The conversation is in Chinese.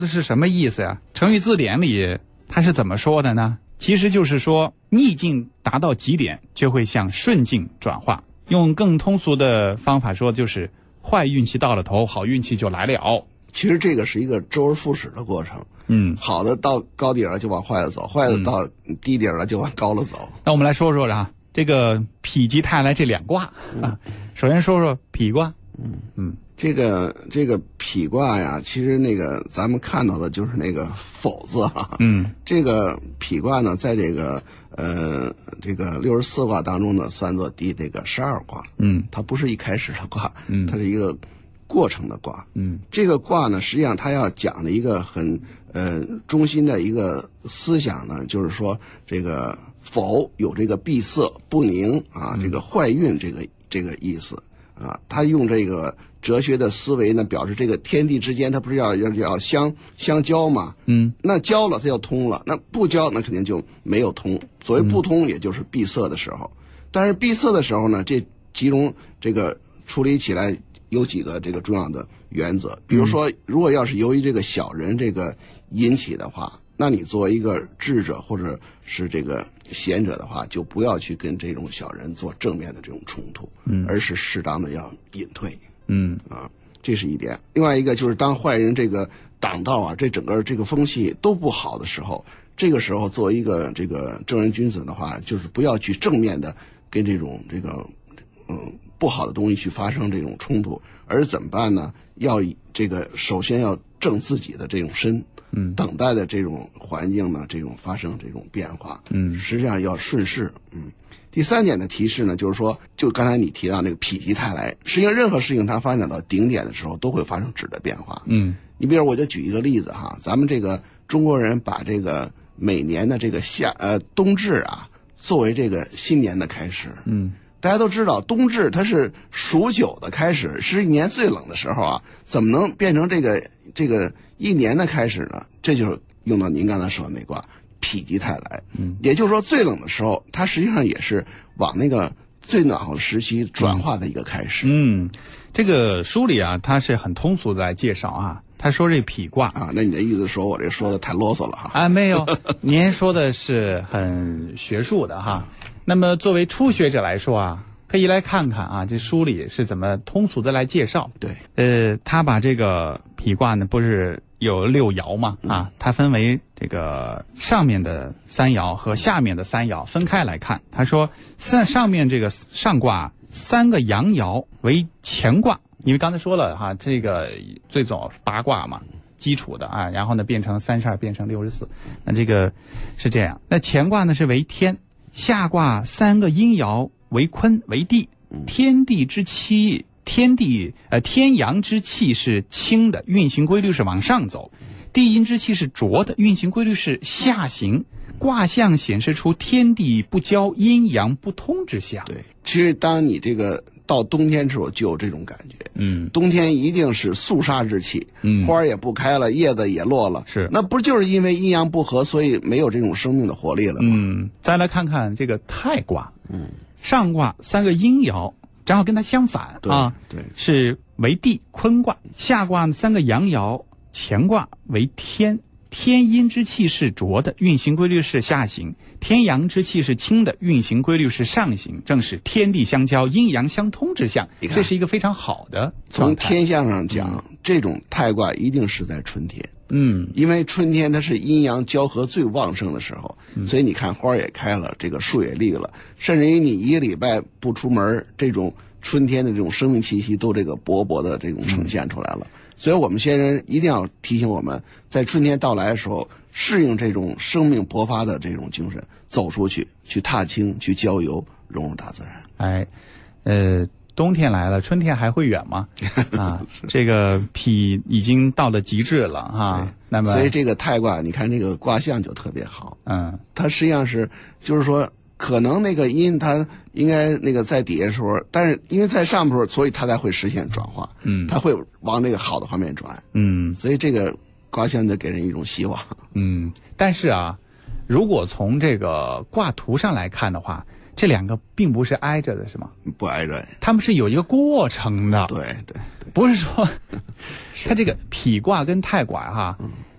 这是什么意思呀？成语字典里它是怎么说的呢？其实就是说逆境达到极点就会向顺境转化，用更通俗的方法说就是坏运气到了头，好运气就来了。 其实这个是一个周而复始的过程。好的到高点了就往坏了走，坏的到低点了就往高了走。 那我们来说说这个否极泰来这两卦啊。首先说说否卦。 这个否卦呀，其实那个咱们看到的就是那个否字啊。这个否卦呢，在这个64卦当中呢，算作第这个12卦。它不是一开始的卦，它是一个过程的卦。这个卦呢，实际上它要讲的一个很中心的一个思想呢，就是说这个否有这个闭塞不宁啊，这个坏运这个意思啊。他用这个哲学的思维呢，表示这个天地之间它不是要相交吗？那交了它就通了，那不交那肯定就没有通。所谓不通，也就是闭塞的时候。但是闭塞的时候呢，这其中这个处理起来有几个这个重要的原则。比如说，如果要是由于这个小人这个引起的话，那你作为一个智者或者是这个贤者的话，就不要去跟这种小人做正面的这种冲突，而是适当的要隐退。这是一点。另外一个就是当坏人这个挡道啊，这整个这个风气都不好的时候，这个时候作为一个这个正人君子的话，就是不要去正面的跟这种这个不好的东西去发生这种冲突，而怎么办呢？要这个首先要正自己的这种身，等待的这种环境呢，这种发生这种变化，实际上要顺势。第三点的提示呢，就是说，就刚才你提到那个否极泰来，实际上任何事情它发展到顶点的时候，都会发生质的变化。你比如我就举一个例子哈，咱们这个中国人把这个每年的这个冬至啊，作为这个新年的开始。大家都知道，冬至它是数九的开始，是一年最冷的时候啊，怎么能变成这个一年的开始呢？这就是用到您刚才说的那卦。否极泰来，也就是说最冷的时候，它实际上也是往那个最暖和的时期转化的一个开始。 这个书里啊，它是很通俗的来介绍啊。他说这否卦啊，那你的意思说我这说的太啰嗦了哈？ 没有，您说的是很学术的哈。那么作为初学者来说啊，可以来看看啊，这书里是怎么通俗的来介绍。 对， 他把这个否卦呢，不是有6爻嘛啊，它分为这个上面的3爻和下面的3爻分开来看。他说上面这个上卦3个阳爻为乾卦，因为刚才说了哈，这个最早8卦嘛，基础的啊，然后呢变成32变成64，那这个是这样。那乾卦呢是为天，下卦3个阴爻为坤为地，天地之气。天阳之气是清的，运行规律是往上走；地阴之气是浊的，运行规律是下行。卦象显示出天地不交、阴阳不通之象。 对，其实当你这个到冬天之后，就有这种感觉。冬天一定是肃杀之气，花也不开了，叶子也落了。 是， 那不就是因为阴阳不和，所以没有这种生命的活力了吗？ 再来看看这个泰卦，上卦3个阴爻。正好跟它相反啊， 对， 是为地坤卦，下卦3个阳爻乾卦为天，天阴之气是浊的，运行规律是下行；天阳之气是清的，运行规律是上行，正是天地相交、阴阳相通之象。这是一个非常好的状态。 从天象上讲，这种泰卦一定是在春天。因为春天它是阴阳交合最旺盛的时候，所以你看花也开了，这个树也绿了，甚至于你1个礼拜不出门，这种春天的这种生命气息都这个勃勃的这种呈现出来了。所以我们先人一定要提醒我们，在春天到来的时候，适应这种生命勃发的这种精神，走出去，去踏青，去郊游，融入大自然。 冬天来了，春天还会远吗？这个否已经到了极致了啊。那么， 所以这个泰卦，你看这个卦象就特别好。它实际上是，就是说，可能那个阴它应该那个在底下的时候，但是因为在上边，所以它才会实现转化。它会往那个好的方面转。所以这个卦象就给人一种希望。 但是啊，如果从这个卦图上来看的话，这2个并不是挨着的，是吗？ 不挨着， 他们是有一个过程的。 对， 不是说它这个否卦跟泰卦哈，